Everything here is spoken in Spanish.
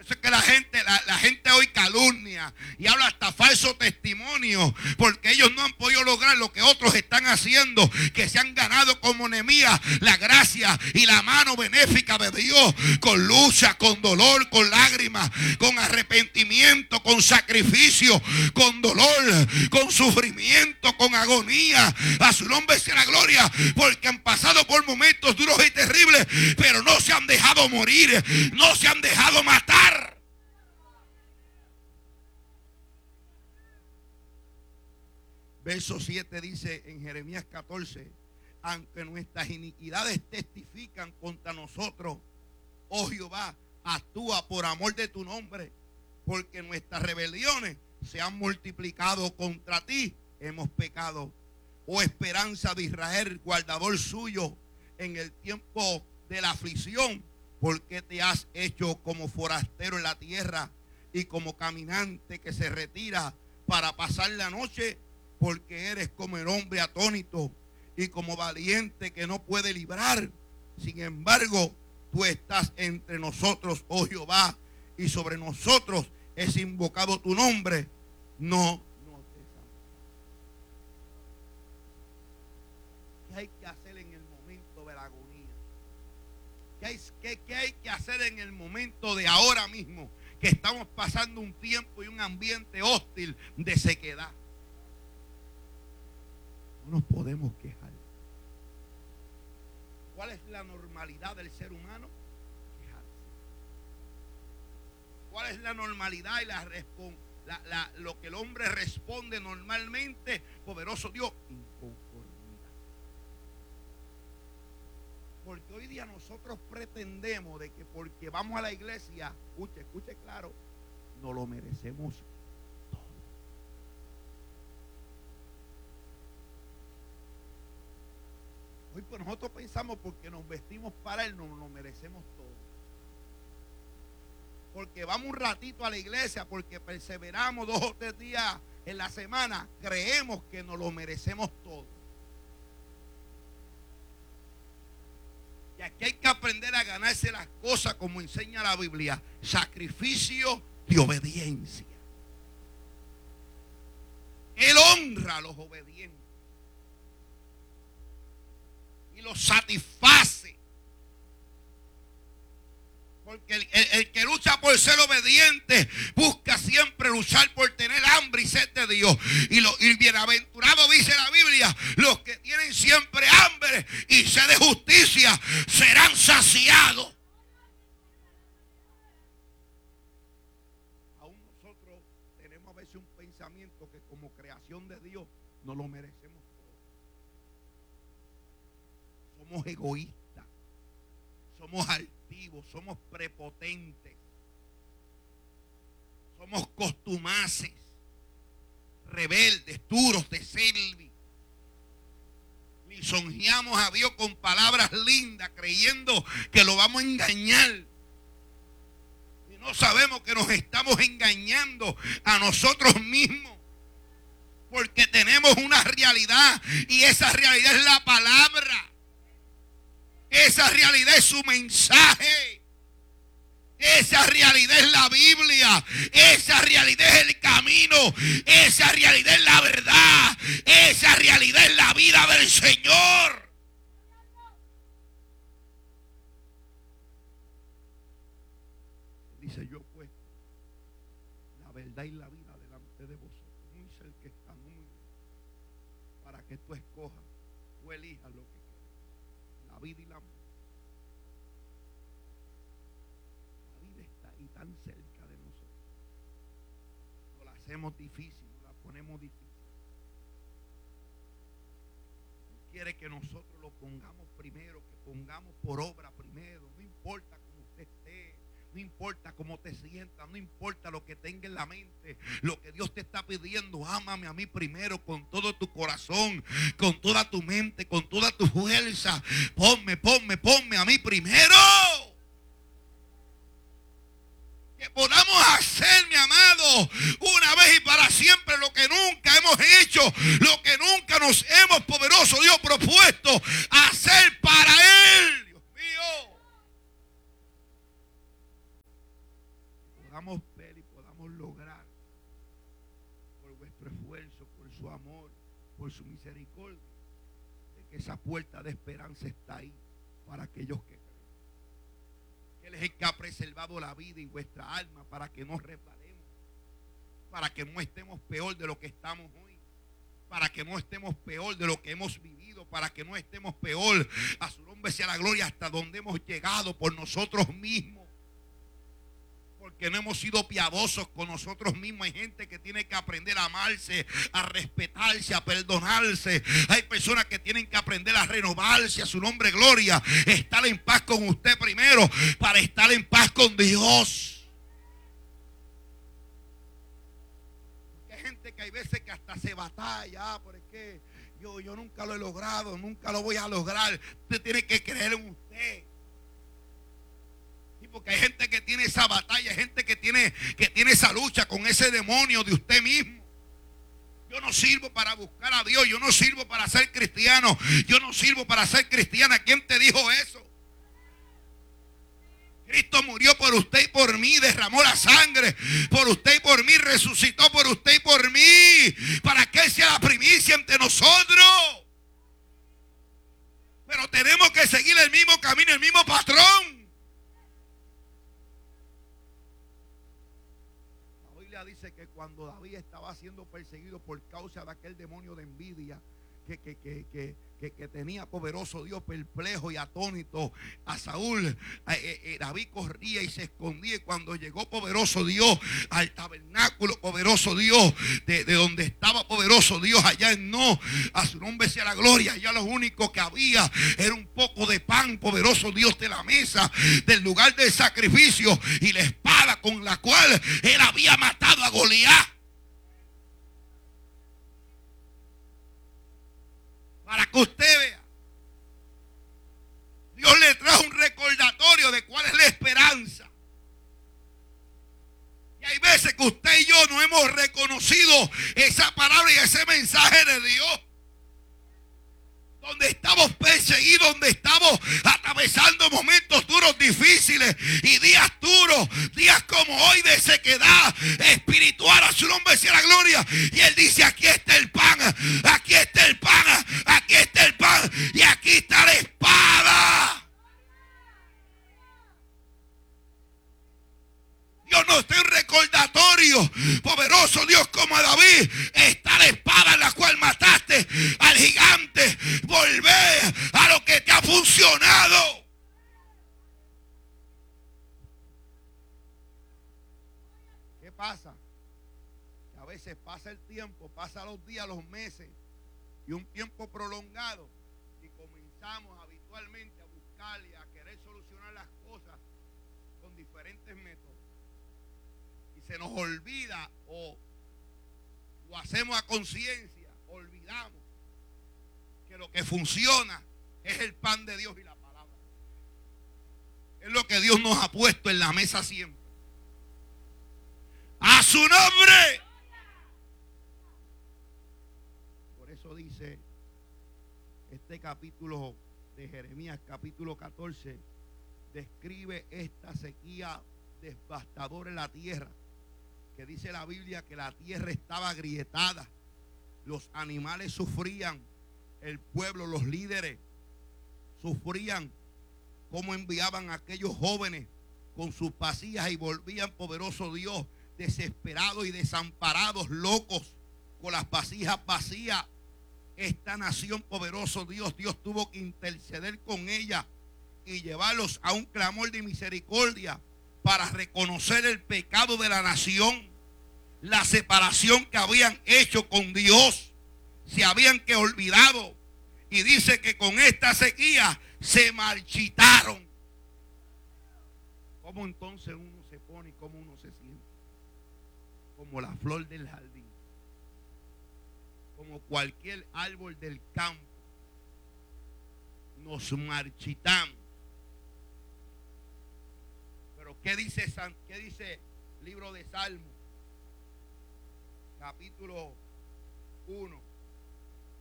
Eso es que la gente hoy calumnia y habla hasta falso testimonio, porque ellos no han podido lograr lo que otros están haciendo, que se han ganado como Nehemías la gracia y la mano benéfica de Dios, con lucha, con dolor, con lágrimas, con arrepentimiento, con sacrificio, con dolor, con sufrimiento, con agonía. A su nombre sea la gloria, porque han pasado por momentos duros y terribles, pero no se han dejado morir, no se han dejado matar. Verso 7 dice en Jeremías 14: aunque nuestras iniquidades testifican contra nosotros, oh Jehová, actúa por amor de tu nombre, porque nuestras rebeliones se han multiplicado contra ti, hemos pecado. Oh esperanza de Israel, guardador suyo en el tiempo de la aflicción, porque te has hecho como forastero en la tierra y como caminante que se retira para pasar la noche, porque eres como el hombre atónito y como valiente que no puede librar. Sin embargo, tú estás entre nosotros, oh Jehová, y sobre nosotros es invocado tu nombre. No nos desampares. ¿Qué hay que hacer en el momento de la agonía? ¿Qué hay que hacer en el momento de ahora mismo, que estamos pasando un tiempo y un ambiente hostil de sequedad? No nos podemos quejar. ¿Cuál es la normalidad del ser humano? Quejarse. ¿Cuál es la normalidad y lo que el hombre responde normalmente? Poderoso Dios, inconformidad. Porque hoy día nosotros pretendemos de que porque vamos a la iglesia, escuche claro, no lo merecemos todo. Hoy pues nosotros pensamos porque nos vestimos para Él, no lo merecemos todo. Porque vamos un ratito a la iglesia, porque perseveramos 2 o 3 días en la semana, creemos que nos lo merecemos todo. Y aquí hay que aprender a ganarse las cosas como enseña la Biblia: sacrificio de obediencia. Él honra a los obedientes y los satisface. Porque el que lucha por ser obediente busca siempre luchar por tener hambre y sed de Dios. Y bienaventurado, dice la Biblia, los que tienen siempre hambre y sed de justicia serán saciados. Aún nosotros tenemos a veces un pensamiento que como creación de Dios no lo merecemos todo. Somos egoístas, somos altivos, somos prepotentes, somos costumaces, rebeldes, duros de selvi. Lisonjeamos a Dios con palabras lindas, creyendo que lo vamos a engañar. Y no sabemos que nos estamos engañando a nosotros mismos. Porque tenemos una realidad, y esa realidad es la palabra. Esa realidad es su mensaje. Esa realidad es la Biblia. Esa realidad es el camino. Esa realidad es la verdad. Esa realidad es la vida del Señor. Dice: yo pues la verdad y la vida delante de vosotros, muy cerca está, muy para que tú escojas, tú elijas lo que quieras, la vida y la muerte. Y tan cerca de nosotros, nos la hacemos difícil, nos la ponemos difícil. Quiere que nosotros lo pongamos primero, que pongamos por obra primero. No importa cómo usted esté, no importa cómo te sientas, no importa lo que tenga en la mente. Lo que Dios te está pidiendo: ámame a mí primero con todo tu corazón, con toda tu mente, con toda tu fuerza. Ponme a mí primero. Que podamos hacer, mi amado, una vez y para siempre lo que nunca hemos hecho, lo que nunca nos hemos, poderoso Dios, propuesto hacer para Él. Dios mío. podamos ver y podamos lograr por vuestro esfuerzo, por su amor, por su misericordia, de que esa puerta de esperanza está ahí para aquellos que creen. Él es el que ha preservado la vida y vuestra alma para que no resbalemos, para que no estemos peor de lo que estamos hoy, para que no estemos peor de lo que hemos vivido, para que no estemos peor, a su nombre sea la gloria, hasta donde hemos llegado por nosotros mismos, porque no hemos sido piadosos con nosotros mismos. Hay gente que tiene que aprender a amarse, a respetarse, a perdonarse. Hay personas que tienen que aprender a renovarse, a su nombre gloria, estar en paz con usted primero para estar en paz con Dios. Porque hay gente que hay veces que hasta se batalla, porque yo nunca lo he logrado, nunca lo voy a lograr. Usted tiene que creer en usted. Porque hay gente que tiene esa batalla, hay gente que tiene esa lucha con ese demonio de usted mismo. Yo no sirvo para buscar a Dios, yo no sirvo para ser cristiano, yo no sirvo para ser cristiana. ¿Quién te dijo eso? Cristo murió por usted y por mí, derramó la sangre por usted y por mí, resucitó por usted y por mí, para que Él sea la primicia entre nosotros. Pero tenemos que seguir el mismo camino, el mismo patrón. Dice que cuando David estaba siendo perseguido por causa de aquel demonio de envidia que tenía poderoso Dios perplejo y atónito a Saúl, David corría y se escondía, y cuando llegó poderoso Dios al tabernáculo, poderoso Dios de donde estaba poderoso Dios, allá en No, a su nombre sea la gloria, allá lo único que había era un poco de pan, poderoso Dios, de la mesa del lugar del sacrificio, y la espada con la cual él había matado a Goliat. Para que usted vea, Dios le trajo un recordatorio de cuál es la esperanza. Y hay veces que usted y yo no hemos reconocido esa palabra y ese mensaje de Dios. Donde estamos perseguidos, donde estamos atravesando momentos duros, difíciles y días duros, días como hoy de sequedad espiritual, a su nombre sea la gloria. Y Él dice: aquí está el pan, aquí está el pan, aquí está el pan y aquí está la espada. Dios nos da un recordatorio poderoso, Dios, como a David. Está la espada en la cual mataste al gigante. Volver a lo que te ha funcionado. ¿Qué pasa? Que a veces pasa el tiempo, pasa los días, los meses y un tiempo prolongado, y comenzamos habitualmente a buscar y a querer solucionar las cosas con diferentes métodos. Se nos olvida o hacemos a conciencia, olvidamos que lo que funciona es el pan de Dios y la palabra. Es lo que Dios nos ha puesto en la mesa siempre. ¡A su nombre! Por eso dice este capítulo de Jeremías, capítulo 14, describe esta sequía devastadora en la tierra, que dice la Biblia que la tierra estaba agrietada, los animales sufrían, el pueblo, los líderes sufrían, cómo enviaban a aquellos jóvenes con sus vasijas y volvían, poderoso Dios, desesperados y desamparados, locos, con las vasijas vacías. Esta nación, poderoso Dios, Dios tuvo que interceder con ella y llevarlos a un clamor de misericordia, para reconocer el pecado de la nación, la separación que habían hecho con Dios, se habían que olvidado. Y dice que con esta sequía se marchitaron. ¿Cómo entonces uno se pone y cómo uno se siente? Como la flor del jardín, como cualquier árbol del campo. Nos marchitamos. ¿Qué dice el libro de Salmos? Capítulo 1.